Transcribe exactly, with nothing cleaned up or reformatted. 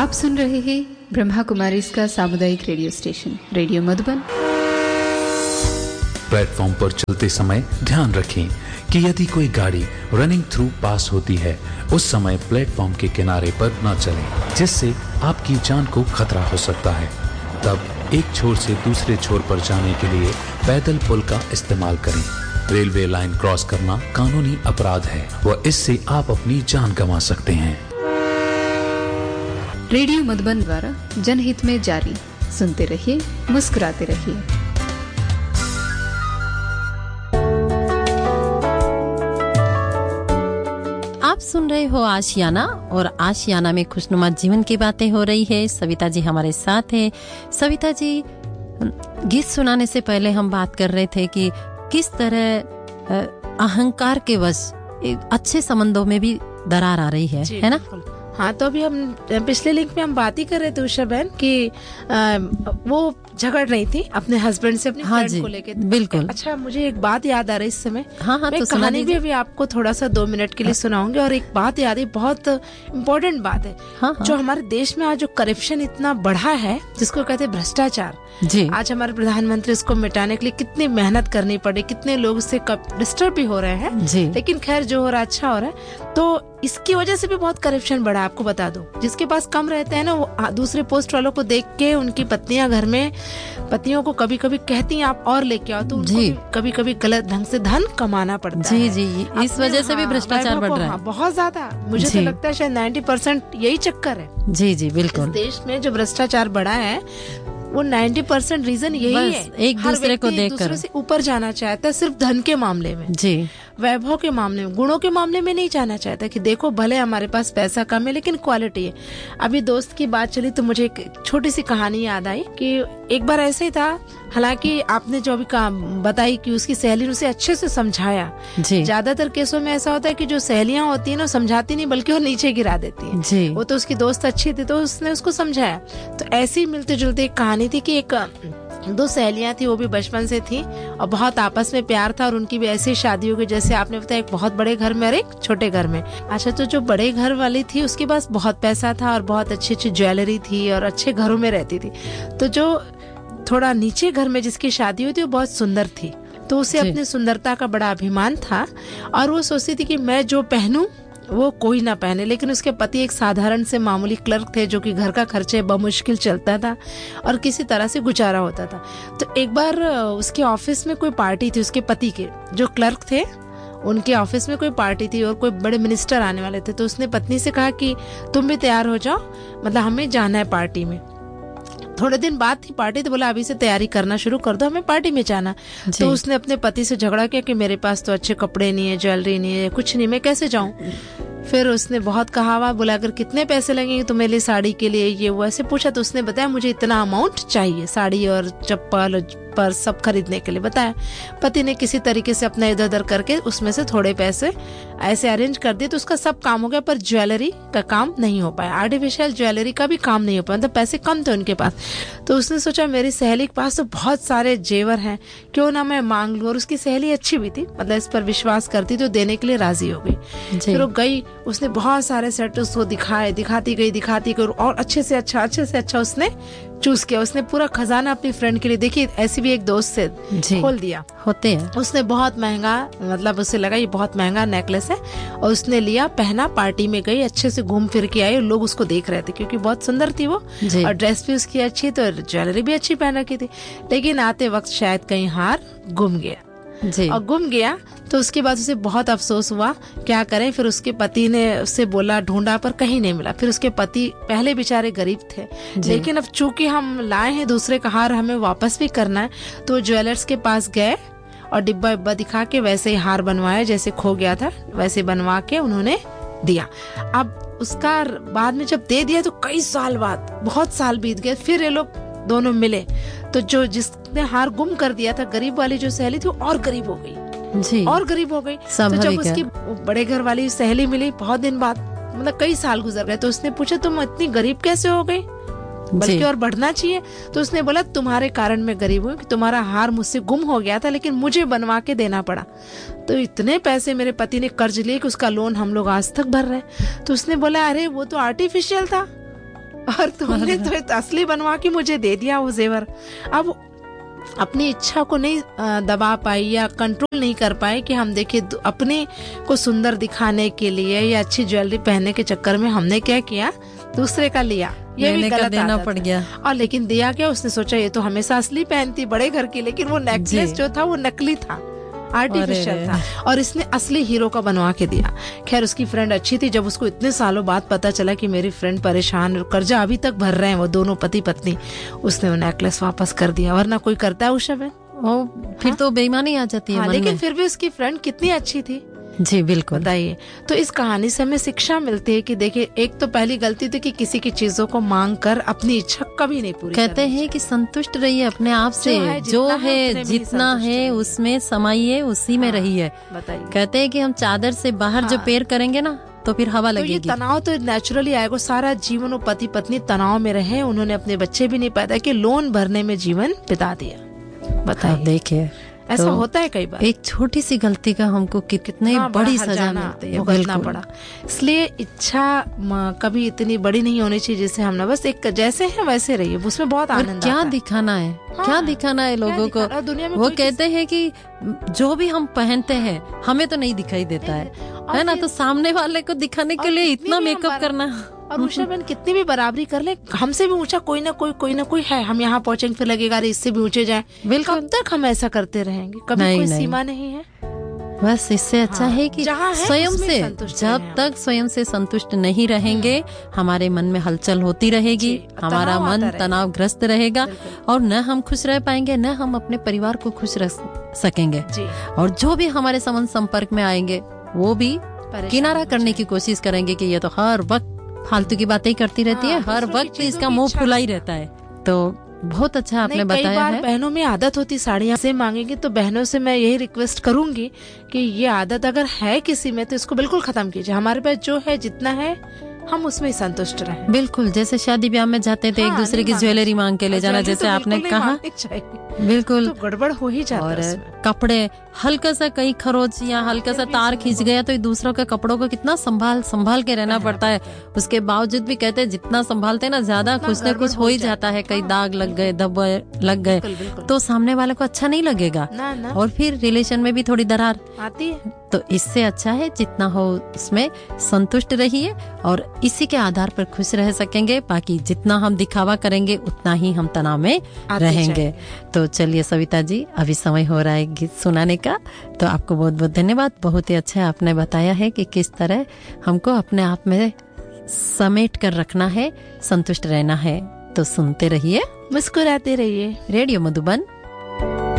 आप सुन रहे हैं ब्रह्मा कुमारी इसका सामुदायिक radio station radio Madhuban. Platform पर चलते समय ध्यान रखें कि यदि कोई गाड़ी रनिंग थ्रू पास होती है उस समय प्लेटफॉर्म के किनारे पर न चलें, जिससे आपकी जान को खतरा हो सकता है। तब एक छोर से दूसरे छोर पर जाने के लिए पैदल पुल का इस्तेमाल करें। रेलवे लाइन क्रॉस करना कानूनी अपराध है व इससे आप अपनी जान गंवा सकते हैं। रेडियो मधुबन द्वारा जनहित में जारी। सुनते रहिए, मुस्कुराते रहिए। आप सुन रहे हो आशियाना और आशियाना में खुशनुमा जीवन की बातें हो रही है। सविता जी हमारे साथ है। सविता जी, गीत सुनाने से पहले हम बात कर रहे थे कि किस तरह अहंकार के वश अच्छे संबंधों में भी दरार आ रही है, है ना? हाँ, तो अभी हम पिछले लिंक में हम बात ही कर रहे थे उषा बहन कि आ, वो झगड़ रही थी अपने हस्बैंड से अपनी हाँ फ्रेंड को लेके। बिल्कुल। अच्छा, मुझे एक बात याद आ रही है इस समय। हाँ हाँ, मैं तो कहानी भी अभी आपको थोड़ा सा दो मिनट के लिए सुनाऊंगी। और एक बात याद है, बहुत इम्पोर्टेंट बात है। हाँ हाँ। जो हमारे देश में आज जो करप्शन इतना बढ़ा है, जिसको कहते हैं भ्रष्टाचार, जी, आज हमारे प्रधानमंत्री इसको मिटाने के लिए कितनी मेहनत करनी पड़ी, कितने लोग इससे डिस्टर्ब भी हो रहे हैं जी। लेकिन खैर जो हो रहा है अच्छा हो रहा है। तो इसकी वजह से भी बहुत करप्शन बढ़ा। आपको बता दूं, जिसके पास कम रहते हैं ना, वो दूसरे पोस्ट वालों को देख के उनकी पत्नियां घर में पतियों को कभी कभी कहती हैं आप और लेके आओ, तो उनको कभी कभी गलत ढंग से धन कमाना पड़ता जी, है। जी जी, इस वजह से भी भ्रष्टाचार बढ़ रहा है। हाँ, बहुत ज्यादा। मुझे तो लगता है शायद नब्बे परसेंट यही चक्कर है। जी जी बिल्कुल। देश में जो भ्रष्टाचार बढ़ा है वो नब्बे परसेंट रीजन यही है। एक दूसरे को देखकर दूसरे से ऊपर जाना चाहता है, सिर्फ धन के मामले में, जी, वैभव के मामले में, गुणों के मामले में नहीं जाना चाहता कि देखो भले हमारे पास पैसा कम है लेकिन क्वालिटी है। अभी दोस्त की बात चली तो मुझे एक छोटी सी कहानी याद आई कि एक बार ऐसे ही था। हालांकि आपने जो अभी बताई कि उसकी सहेली ने उसे अच्छे से समझाया। ज्यादातर केसों में ऐसा होता है कि जो सहेलियां होती है ना, समझाती नहीं बल्कि वो नीचे गिरा देती है। जी। वो तो उसकी दोस्त अच्छी थी तो उसने उसको समझाया। तो ऐसी मिलते जुलते एक कहानी थी कि एक दो सहेलियां थी, वो भी बचपन से थी और बहुत आपस में प्यार था और उनकी भी ऐसी शादी हो गई जैसे आपने बताया, एक बहुत बड़े घर में और एक छोटे घर में। अच्छा, तो जो बड़े घर वाली थी उसके पास बहुत पैसा था और बहुत अच्छी अच्छी ज्वेलरी थी और अच्छे घरों में रहती थी। तो जो थोड़ा नीचे घर में जिसकी शादी हुई थी वो बहुत सुंदर थी, तो उसे अपनी सुंदरता का बड़ा अभिमान था और वो सोचती थी कि मैं जो पहनूं वो कोई ना पहने। लेकिन उसके पति एक साधारण से मामूली क्लर्क थे जो कि घर का खर्चे बमुश्किल चलता था और किसी तरह से गुजारा होता था। तो एक बार उसके ऑफिस में कोई पार्टी थी, उसके पति के जो क्लर्क थे उनके ऑफिस में कोई पार्टी थी और कोई बड़े मिनिस्टर आने वाले थे। तो उसने पत्नी से कहा कि तुम भी तैयार हो जाओ, मतलब हमें जाना है पार्टी में। थोड़े दिन बाद थी पार्टी, तो बोला अभी से तैयारी करना शुरू कर दो, हमें पार्टी में जाना। तो उसने अपने पति से झगड़ा किया कि मेरे पास तो अच्छे कपड़े नहीं है, ज्वेलरी नहीं है, कुछ नहीं, मैं कैसे जाऊं। फिर उसने बहुत कहा हुआ, बोला अगर कितने पैसे लगेंगे तुम्हें लिए साड़ी के लिए, ये वो ऐसे पूछा। तो उसने बताया मुझे इतना अमाउंट चाहिए, साड़ी और चप्पल और पर्स सब खरीदने के लिए बताया। पति ने किसी तरीके से अपना इधर उधर करके उसमें से थोड़े पैसे ऐसे अरेंज कर दिए, तो उसका सब काम हो गया। पर ज्वेलरी का काम नहीं हो पाया, आर्टिफिशियल ज्वेलरी का भी काम नहीं हो पाया, मतलब पैसे कम थे उनके पास। तो उसने सोचा मेरी सहेली के पास तो बहुत सारे जेवर हैं, क्यों ना मैं मांग लूं। और उसकी सहेली अच्छी भी थी, मतलब इस पर विश्वास करती, तो देने के लिए राजी हो गई। फिर वो गई, उसने बहुत सारे सेट उसको दिखाए, दिखाती गई दिखाती गई और अच्छे से अच्छा अच्छे से अच्छा उसने चूज किया। उसने पूरा खजाना अपनी फ्रेंड के लिए, देखिए ऐसी भी एक दोस्त से खोल दिया, होते हैं। उसने बहुत महंगा, मतलब उसे लगा ये बहुत महंगा नेकलेस है और उसने लिया, पहना, पार्टी में गई, अच्छे से घूम फिर के आई। लोग उसको देख रहे थे क्योंकि बहुत सुंदर थी वो और ड्रेस भी उसकी अच्छी, तो ज्वेलरी भी अच्छी पहन रखी थी। लेकिन आते वक्त शायद कहीं हार गुम गया जी। और गुम गया तो उसके बाद उसे बहुत अफसोस हुआ, क्या करें। फिर उसके पति ने उससे बोला, ढूंढा पर कहीं नहीं मिला। फिर उसके पति पहले बेचारे गरीब थे, लेकिन अब चूंकि हम लाए हैं दूसरे का हार, हमें वापस भी करना है, तो ज्वेलर्स के पास गए और डिब्बा डिब्बा दिखा के वैसे ही हार बनवाया जैसे खो गया था, वैसे बनवा के उन्होंने दिया। अब उसका बाद में जब दे दिया तो कई साल बाद, बहुत साल बीत गए, फिर ये लोग दोनों मिले। तो जो जिसने हार गुम कर दिया था, गरीब वाली जो सहेली थी, वो और गरीब हो गई जी, और गरीब हो गई। तो जब उसकी बड़े घर वाली सहेली मिली बहुत दिन बाद, मतलब कई साल गुजर गए, तो उसने पूछा तुम इतनी गरीब कैसे हो गई, बल्कि और बढ़ना चाहिए। तो उसने बोला तुम्हारे कारण मैं गरीब हूँ कि तुम्हारा हार मुझसे गुम हो गया था, लेकिन मुझे बनवा के देना पड़ा। तो इतने पैसे मेरे पति ने कर्ज लिए कि उसका लोन हम लोग आज तक भर रहे हैं। तो उसने बोला अरे वो तो आर्टिफिशियल था, और तुमने तो असली बनवा के मुझे दे दिया वो जेवर। अब अपनी इच्छा को नहीं दबा पाई या कंट्रोल नहीं कर पाए कि हम देखिए अपने को सुंदर दिखाने के लिए या अच्छी ज्वेलरी पहनने के चक्कर में हमने क्या किया, दूसरे का लिया, ये भी गलत देना पड़ गया। और लेकिन दिया क्या, उसने सोचा ये तो हमेशा असली पहनती बड़े घर की, लेकिन वो नेकलेस जो था वो नकली था, आर्टिफिशियल था, और इसने असली हीरो का बनवा के दिया। खैर उसकी फ्रेंड अच्छी थी, जब उसको इतने सालों बाद पता चला कि मेरी फ्रेंड परेशान और कर्जा अभी तक भर रहे हैं वो दोनों पति पत्नी, उसने वो नेकलेस वापस कर दिया। वरना कोई करता है उषा बहन? ओ फिर हाँ? तो बेईमानी आ जाती है। हाँ, लेकिन फिर भी उसकी फ्रेंड कितनी अच्छी थी। जी बिल्कुल। बताइए, तो इस कहानी से हमें शिक्षा मिलती है कि देखिए, एक तो पहली गलती थी कि किसी की चीजों को मांग कर अपनी इच्छा कभी नहीं पूरी। कहते हैं कि संतुष्ट रहिए अपने आप से, जो है, जो है जितना है उसमें समाइए, उसी में रहिए। बताइए, कहते हैं कि हम चादर से बाहर जो पैर करेंगे ना तो फिर हवा लगेगी। तो ये तनाव तो नेचुरली आएगा। सारा जीवन वो पति पत्नी तनाव में रहे, उन्होंने अपने बच्चे भी नहीं पैदा किए, लोन भरने में जीवन बिता दिया। बताइए, देखिए ऐसा तो होता है कई बार। एक छोटी सी गलती का हमको कितनी बड़ी सजा मिलती है, भुगतना पड़ा। इसलिए इच्छा कभी इतनी बड़ी नहीं होनी चाहिए जिससे हम ना बस एक जैसे हैं वैसे रहिए, उसमें बहुत आनंद क्या दिखाना है। हाँ, क्या दिखाना है लोगों को। दुनिया में वो कहते हैं कि जो भी हम पहनते हैं हमें तो नहीं दिखाई देता है, है ना, तो सामने वाले को दिखाने के लिए इतना मेकअप करना। और उषा बहन कितनी भी बराबरी कर ले, हमसे भी ऊंचा कोई ना कोई कोई ना कोई है, हम यहाँ पहुंचेंगे फिर लगेगा अरे इससे भी ऊंचे जाए। कब तक हम ऐसा करते रहेंगे? कभी नहीं, कोई नहीं। सीमा नहीं है। बस इससे अच्छा हाँ, है कि है स्वयं से, जब तक स्वयं से संतुष्ट नहीं रहेंगे हमारे मन में हलचल होती रहेगी, हमारा मन तनावग्रस्त रहेगा और न हम खुश रह पाएंगे, न हम अपने परिवार को खुश रख सकेंगे। और जो भी हमारे संबंध संपर्क में आएंगे वो भी किनारा करने की कोशिश करेंगे कि ये तो हर वक्त फालतू की बातें ही करती रहती है, हर वक्त इसका मुंह फुला ही रहता है। तो बहुत अच्छा आपने बताया कई बार है। बहनों में आदत होती साड़ियाँ से मांगेंगे, तो बहनों से मैं यही रिक्वेस्ट करूंगी कि ये आदत अगर है किसी में तो इसको बिल्कुल खत्म कीजिए। हमारे पास जो है जितना है हम उसमें संतुष्ट रहें। बिल्कुल, जैसे शादी ब्याह में जाते थे हाँ, एक दूसरे की ज्वेलरी मांग के ले जाना, जैसे तो आपने कहा, बिल्कुल तो गड़बड़ हो ही जाता है। और कपड़े हल्का सा कहीं खरोच या हल्का सा तार खींच गया तो दूसरों के कपड़ों को कितना संभाल संभाल के रहना पड़ता है। उसके बावजूद भी कहते हैं जितना संभालते ना ज्यादा कुछ न कुछ हो ही जाता है, कई दाग लग गए, धब्बे लग गए तो सामने वाले को अच्छा नहीं लगेगा और फिर रिलेशन में भी थोड़ी दरार आती है। तो इससे अच्छा है जितना हो उसमें संतुष्ट रहिए और इसी के आधार पर खुश रह सकेंगे। बाकी जितना हम दिखावा करेंगे उतना ही हम तनाव में रहेंगे। तो चलिए सविता जी, अभी समय हो रहा है गीत सुनाने का, तो आपको बहुत बहुत धन्यवाद। बहुत ही अच्छा आपने बताया है कि किस तरह हमको अपने आप में समेट कर रखना है, संतुष्ट रहना है। तो सुनते रहिए, मुस्कुराते रहिए। रेडियो मधुबन